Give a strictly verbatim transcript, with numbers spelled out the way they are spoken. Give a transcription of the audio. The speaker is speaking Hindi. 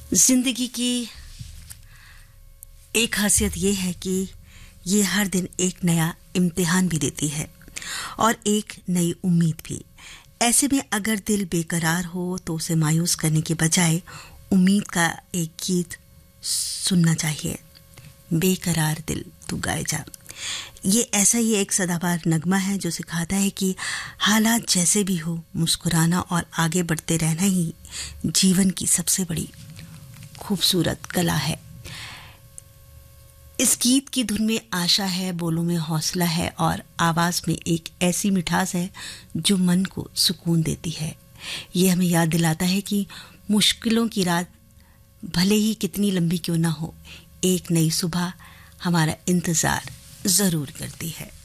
जिंदगी की एक खासियत ये है कि ये हर दिन एक नया इम्तिहान भी देती है और एक नई उम्मीद भी। ऐसे में अगर दिल बेकरार हो तो उसे मायूस करने के बजाय उम्मीद का एक गीत सुनना चाहिए। बेकरार दिल तू गाए जा, ये ऐसा ही एक सदाबहार नगमा है जो सिखाता है कि हालात जैसे भी हो, मुस्कुराना और आगे बढ़ते रहना ही जीवन की सबसे बड़ी खूबसूरत कला है। इस गीत की धुन में आशा है, बोलों में हौसला है और आवाज में एक ऐसी मिठास है जो मन को सुकून देती है। ये हमें याद दिलाता है कि मुश्किलों की रात भले ही कितनी लंबी क्यों ना हो, एक नई सुबह हमारा इंतजार जरूर करती है।